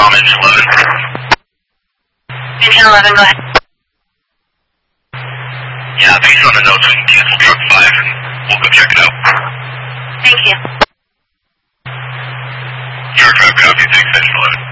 Engine 11. Engine 11, go ahead. Yeah, based on the notes, we can cancel truck 5 and we'll go check it out. Thank you. Sure, truck, copy, thanks, Engine 11.